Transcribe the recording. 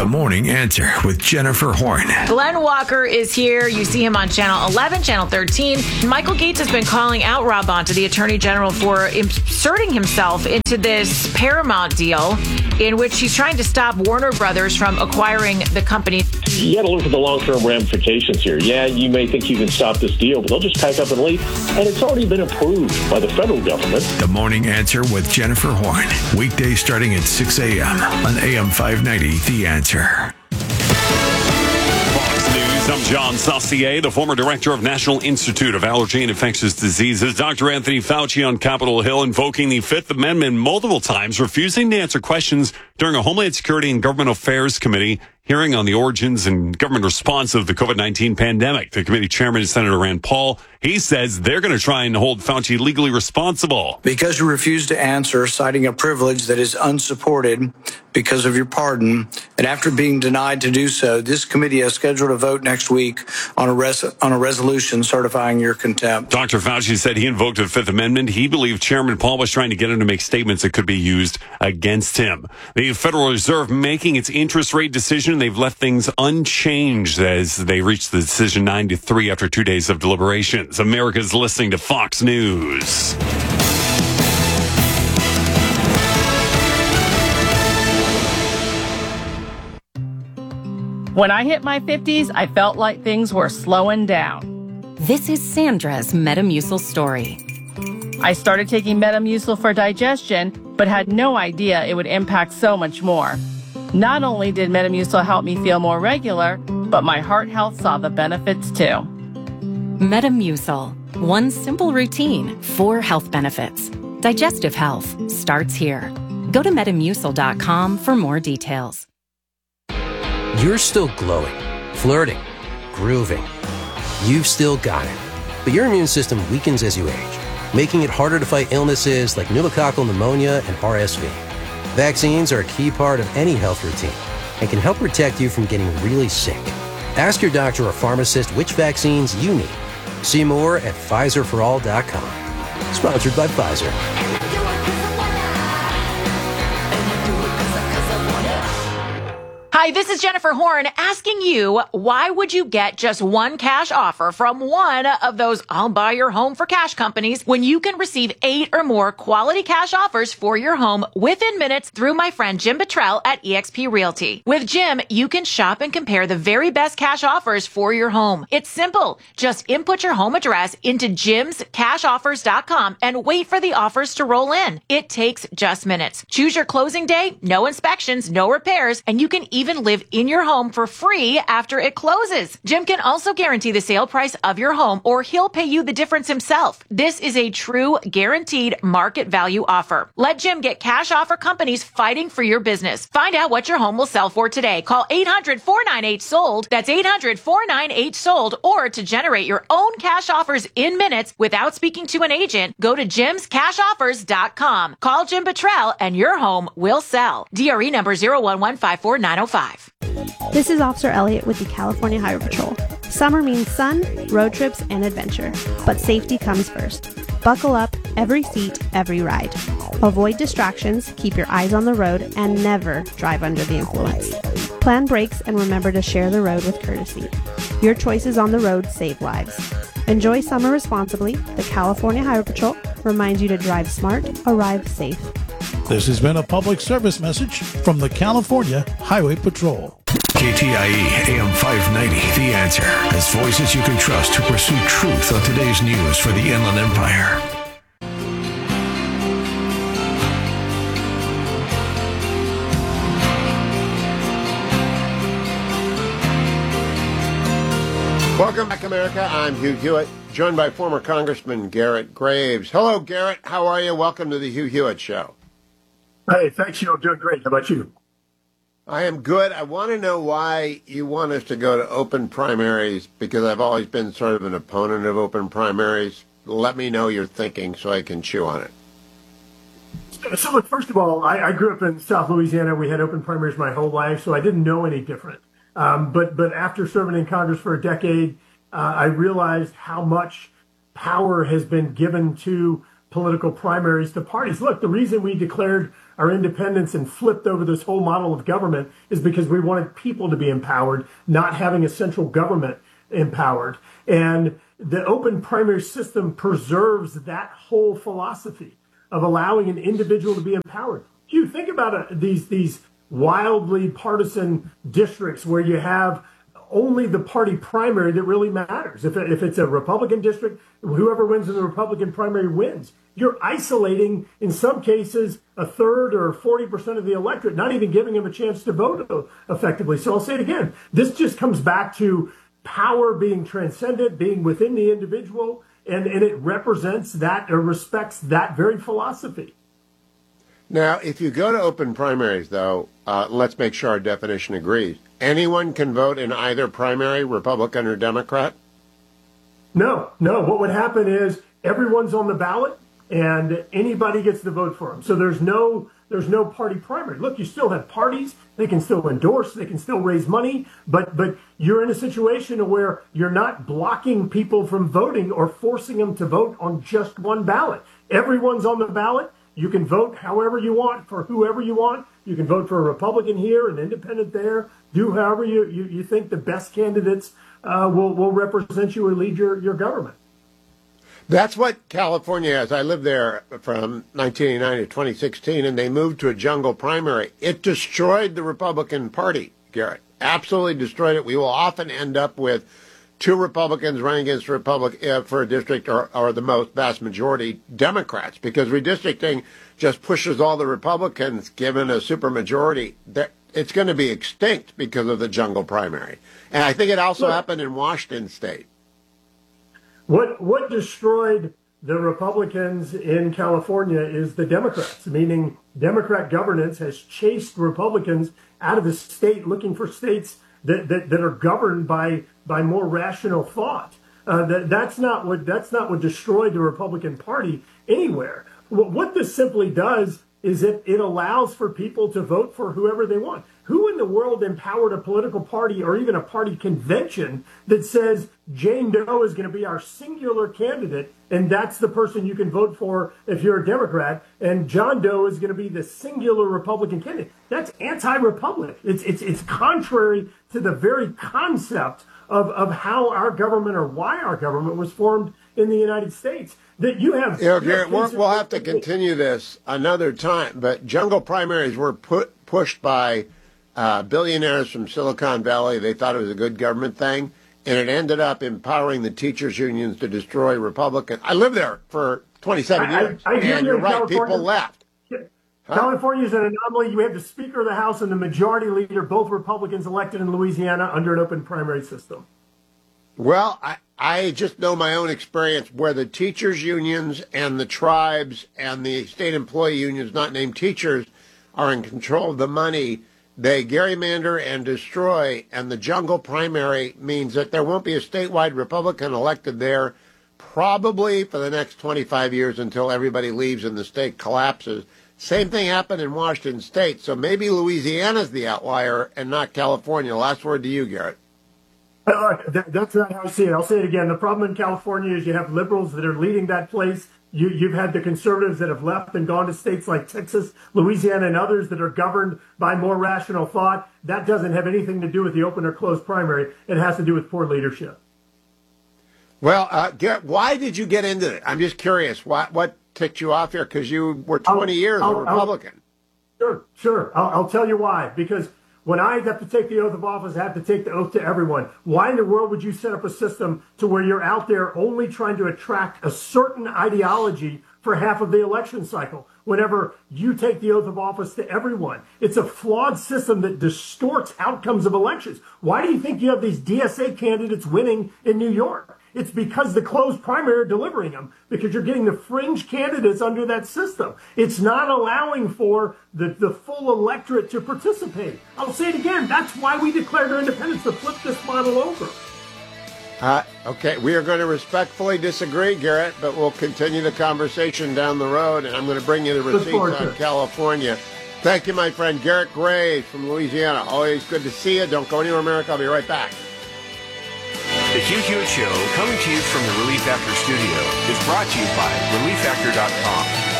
The Morning Answer with Jennifer Horn. Glenn Walker is here. You see him on Channel 11, Channel 13. Michael Gates has been calling out Rob Bonta, the Attorney General, for inserting himself into this Paramount deal in which he's trying to stop Warner Brothers from acquiring the company. You got to look at the long-term ramifications here. Yeah, you may think you can stop this deal, but they'll just pack up and leave. And it's already been approved by the federal government. The Morning Answer with Jennifer Horn. Weekdays starting at 6 a.m. on AM 590, The Answer. Fox News, I'm John Saucier, the former director of National Institute of Allergy and Infectious Diseases. Dr. Anthony Fauci on Capitol Hill invoking the Fifth Amendment multiple times, refusing to answer questions during a Homeland Security and Government Affairs Committee hearing on the origins and government response of the COVID-19 pandemic. The committee chairman is Senator Rand Paul. He says they're going to try and hold Fauci legally responsible. Because you refused to answer, citing a privilege that is unsupported because of your pardon, and after being denied to do so, this committee has scheduled a vote next week on a resolution certifying your contempt. Dr. Fauci said he invoked the Fifth Amendment. He believed Chairman Paul was trying to get him to make statements that could be used against him. The Federal Reserve making its interest rate decision. They've left things unchanged as they reached the decision 9-3 after 2 days of deliberations. America's listening to Fox News. When I hit my 50s, I felt like things were slowing down. This is Sandra's Metamucil story. I started taking Metamucil for digestion, but had no idea it would impact so much more. Not only did Metamucil help me feel more regular, but my heart health saw the benefits too. Metamucil. One simple routine, 4 health benefits. Digestive health starts here. Go to Metamucil.com for more details. You're still glowing, flirting, grooving. You've still got it. But your immune system weakens as you age, making it harder to fight illnesses like pneumococcal pneumonia and RSV. Vaccines are a key part of any health routine and can help protect you from getting really sick. Ask your doctor or pharmacist which vaccines you need. See more at PfizerForAll.com. Sponsored by Pfizer. Hi, this is Jennifer Horn asking you, why would you get just one cash offer from one of those I'll buy your home for cash companies when you can receive 8 or more quality cash offers for your home within minutes through my friend Jim Bottrell at eXp Realty. With Jim, you can shop and compare the very best cash offers for your home. It's simple. Just input your home address into jimscashoffers.com and wait for the offers to roll in. It takes just minutes. Choose your closing day, no inspections, no repairs, and you can even live in your home for free after it closes. Jim can also guarantee the sale price of your home, or he'll pay you the difference himself. This is a true guaranteed market value offer. Let Jim get cash offer companies fighting for your business. Find out what your home will sell for today. Call 800-498-SOLD. That's 800-498-SOLD. Or to generate your own cash offers in minutes without speaking to an agent, go to jimscashoffers.com. Call Jim Bottrell and your home will sell. DRE number 0115490. This is Officer Elliott with the California Highway Patrol. Summer means sun, road trips, and adventure, but safety comes first. Buckle up, every seat, every ride. Avoid distractions, keep your eyes on the road, and never drive under the influence. Plan brakes and remember to share the road with courtesy. Your choices on the road save lives. Enjoy summer responsibly. The California Highway Patrol reminds you to drive smart, arrive safe. This has been a public service message from the California Highway Patrol. KTIE AM 590, The Answer. As voices you can trust to pursue truth on today's news for the Inland Empire. Welcome back, America. I'm Hugh Hewitt, joined by former Congressman Garrett Graves. Hello, Garrett. How are you? Welcome to the Hugh Hewitt Show. Hey, thanks. I'm doing great. How about you? I am good. I want to know why you want us to go to open primaries, because I've always been sort of an opponent of open primaries. Let me know your thinking so I can chew on it. So, look, first of all, I grew up in South Louisiana. We had open primaries my whole life, so I didn't know any different. But after serving in Congress for a decade, I realized how much power has been given to political primaries to parties. Look, the reason we declared our independence and flipped over this whole model of government is because we wanted people to be empowered, not having a central government empowered. And the open primary system preserves that whole philosophy of allowing an individual to be empowered. You think about these wildly partisan districts where you have only the party primary that really matters. If it's a Republican district, whoever wins in the Republican primary wins. You're isolating, in some cases, a third or 40% of the electorate, not even giving them a chance to vote effectively. So I'll say it again. This just comes back to power being transcendent, being within the individual, and it represents that or respects that very philosophy. Now, if you go to open primaries, though, let's make sure our definition agrees. Anyone can vote in either primary, Republican or Democrat? No. What would happen is everyone's on the ballot and anybody gets to vote for them. So there's no party primary. Look, you still have parties. They can still endorse. They can still raise money. But you're in a situation where you're not blocking people from voting or forcing them to vote on just one ballot. Everyone's on the ballot. You can vote however you want for whoever you want. You can vote for a Republican here, an independent there. Do however you think the best candidates will represent you and lead your government. That's what California has. I lived there from 1989 to 2016, and they moved to a jungle primary. It destroyed the Republican Party, Garrett. Absolutely destroyed it. We will often end up with two Republicans running against a Republican for a district or the vast majority Democrats, because redistricting just pushes all the Republicans, given a supermajority. It's going to be extinct because of the jungle primary. And I think it also happened in Washington State. What destroyed the Republicans in California is the Democrats, meaning Democrat governance has chased Republicans out of the state, looking for states that are governed by more rational thought. That's not what destroyed the Republican Party anywhere. What this simply does is it allows for people to vote for whoever they want. Who in the world empowered a political party or even a party convention that says Jane Doe is going to be our singular candidate and that's the person you can vote for if you're a Democrat, and John Doe is going to be the singular Republican candidate? That's anti-Republic. It's contrary to the very concept of how our government or why our government was formed in the United States. That you have. Garrett, we'll have to continue this another time, but jungle primaries were pushed by billionaires from Silicon Valley. They thought it was a good government thing, and it ended up empowering the teachers' unions to destroy Republicans. I lived there for 27 years, and you're right, people left. California is an anomaly. You have the Speaker of the House and the Majority Leader, both Republicans elected in Louisiana under an open primary system. Well, I just know my own experience where the teachers' unions and the tribes and the state employee unions, not named teachers, are in control of the money. They gerrymander and destroy, and the jungle primary means that there won't be a statewide Republican elected there probably for the next 25 years until everybody leaves and the state collapses. Same thing happened in Washington State, so maybe Louisiana's the outlier and not California. Last word to you, Garrett. That's not how I see it. I'll say it again. The problem in California is you have liberals that are leading that place. You've had the conservatives that have left and gone to states like Texas, Louisiana, and others that are governed by more rational thought. That doesn't have anything to do with the open or closed primary. It has to do with poor leadership. Well, Garrett, why did you get into it? I'm just curious. What ticked you off here? Because you were 20 years a Republican. Sure. I'll tell you why. Because when I have to take the oath of office, I have to take the oath to everyone. Why in the world would you set up a system to where you're out there only trying to attract a certain ideology for half of the election cycle whenever you take the oath of office to everyone? It's a flawed system that distorts outcomes of elections. Why do you think you have these DSA candidates winning in New York? It's because the closed primary are delivering them, because you're getting the fringe candidates under that system. It's not allowing for the full electorate to participate. I'll say it again. That's why we declared our independence, to flip this model over. Okay, we are going to respectfully disagree, Garrett, but we'll continue the conversation down the road, and I'm going to bring you the receipts on California. Thank you, my friend Garrett Graves from Louisiana. Always good to see you. Don't go anywhere, America. I'll be right back. The Hugh Hewitt Show, coming to you from the Relief Factor studio, is brought to you by ReliefFactor.com.